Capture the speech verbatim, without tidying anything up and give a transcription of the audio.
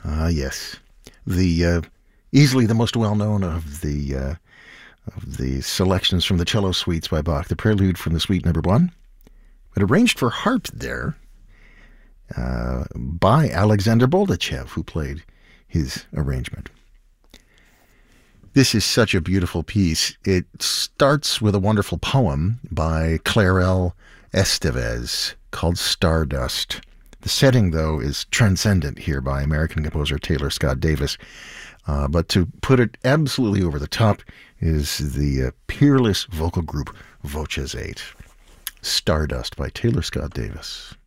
Ah, yes. The uh, easily the most well-known of the uh, of the selections from the cello suites by Bach, the Prelude from the Suite Number One, but arranged for harp there uh, by Alexander Boldachev, who played his arrangement. This is such a beautiful piece. It starts with a wonderful poem by Clarel Estevez called Stardust. The setting, though, is transcendent here by American composer Taylor Scott Davis. Uh, but to put it absolutely over the top is the uh, peerless vocal group Voces eight. Stardust by Taylor Scott Davis.